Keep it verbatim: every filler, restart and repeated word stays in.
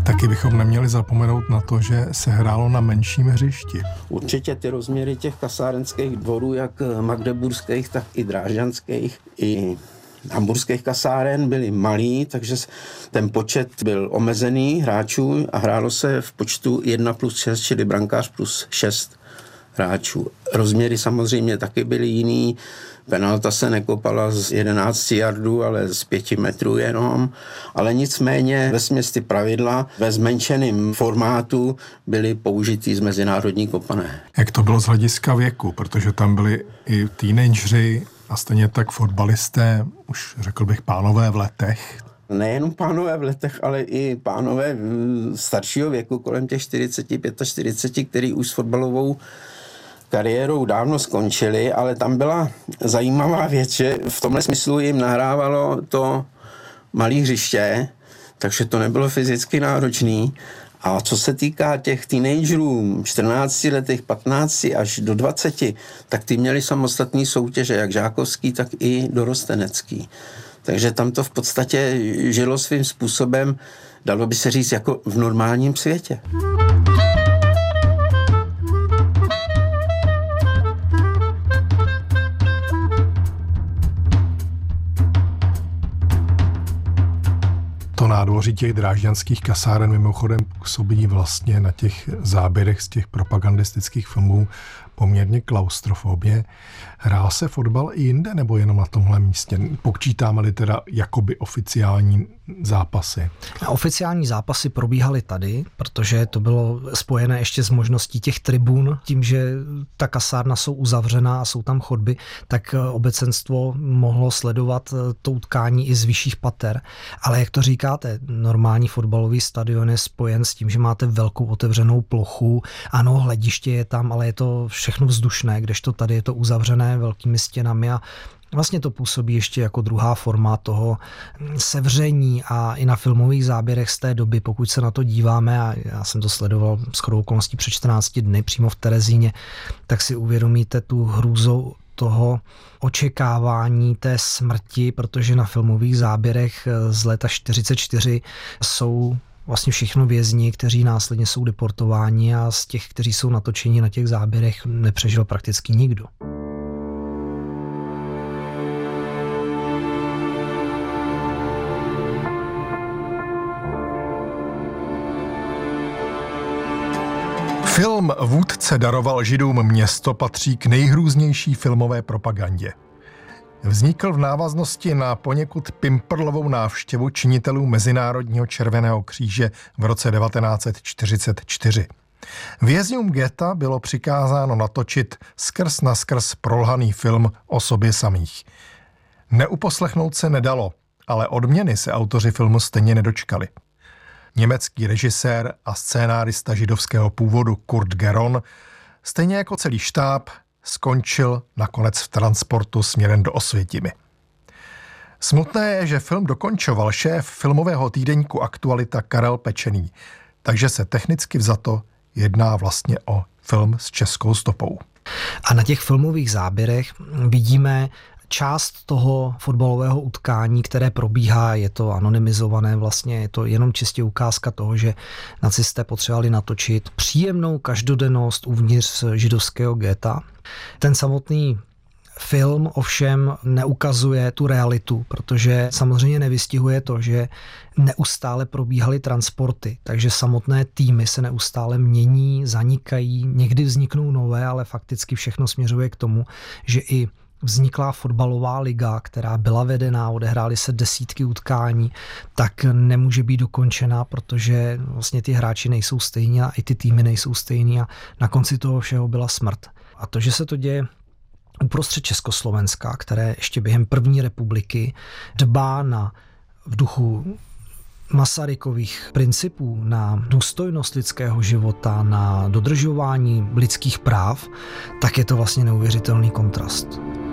Taky bychom neměli zapomenout na to, že se hrálo na menším hřišti. Určitě ty rozměry těch kasárenských dvorů, jak magdeburských, tak i drážďanských, i hamburských kasáren byly malý, takže ten počet byl omezený hráčů a hrálo se v počtu jedna plus šest, čili brankář plus šest hráčů. Rozměry samozřejmě taky byly jiný. Penalta se nekopala z jedenácti yardů, ale z pěti metrů jenom. Ale nicméně vesměs ty pravidla ve zmenšeném formátu byly použitý z mezinárodní kopané. Jak to bylo z hlediska věku? Protože tam byli i teenageři a stejně tak fotbalisté, už řekl bych pánové v letech. Nejenom pánové v letech, ale i pánové staršího věku, kolem těch čtyřicet, čtyřicet pět, který už s fotbalovou kariérou dávno skončili, ale tam byla zajímavá věc, že v tomhle smyslu jim nahrávalo to malé hřiště, takže to nebylo fyzicky náročný. A co se týká těch teenagerů, čtrnácti letech, patnácti až do dvaceti, tak ty měli samostatný soutěže, jak žákovský, tak i dorostenecký. Takže tam to v podstatě žilo svým způsobem, dalo by se říct, jako v normálním světě. To nádvoří těch drážďanských kasáren mimochodem působí vlastně na těch záběrech z těch propagandistických filmů poměrně klaustrofobně. Hrál se fotbal i jinde, nebo jenom na tomhle místě? Počítáme-li teda jakoby oficiální zápasy? A oficiální zápasy probíhaly tady, protože to bylo spojené ještě s možností těch tribun. Tím, že ta kasárna jsou uzavřená a jsou tam chodby, tak obecenstvo mohlo sledovat to utkání i z vyšších pater. Ale jak to říkáte, normální fotbalový stadion je spojen s tím, že máte velkou otevřenou plochu. Ano, hlediště je tam, ale je to všechno vzdušné, kdežto tady je to uzavřené velkými stěnami a vlastně to působí ještě jako druhá forma toho sevření a i na filmových záběrech z té doby, pokud se na to díváme, a já jsem to sledoval shodou okolností před čtrnácti dny přímo v Terezíně, tak si uvědomíte tu hrůzu toho očekávání té smrti, protože na filmových záběrech z léta čtyřicet čtyři jsou vlastně všechno vězni, kteří následně jsou deportováni a z těch, kteří jsou natočeni na těch záběrech, nepřežil prakticky nikdo. Film Vůdce daroval Židům město patří k nejhrůznější filmové propagandě. Vznikl v návaznosti na poněkud pimprlovou návštěvu činitelů Mezinárodního červeného kříže v roce devatenáct set čtyřicet čtyři. Vězňům getta bylo přikázáno natočit skrz naskrz prolhaný film o sobě samých. Neuposlechnout se nedalo, ale odměny se autoři filmu stejně nedočkali. Německý režisér a scénárista židovského původu Kurt Geron, stejně jako celý štáb, skončil nakonec v transportu směrem do Osvětimi. Smutné je, že film dokončoval šéf filmového týdeníku Aktualita Karel Pečený, takže se technicky vzato jedná vlastně o film s českou stopou. A na těch filmových záběrech vidíme část toho fotbalového utkání, které probíhá, je to anonymizované vlastně, je to jenom čistě ukázka toho, že nacisté potřebovali natočit příjemnou každodennost uvnitř židovského geta. Ten samotný film ovšem neukazuje tu realitu, protože samozřejmě nevystihuje to, že neustále probíhaly transporty, takže samotné týmy se neustále mění, zanikají, někdy vzniknou nové, ale fakticky všechno směřuje k tomu, že i vzniklá fotbalová liga, která byla vedená, odehrály se desítky utkání, tak nemůže být dokončena, protože vlastně ty hráči nejsou stejní a i ty týmy nejsou stejný a na konci toho všeho byla smrt. A to, že se to děje uprostřed Československa, které ještě během první republiky dbá na v duchu Masarykových principů na důstojnost lidského života, na dodržování lidských práv, tak je to vlastně neuvěřitelný kontrast.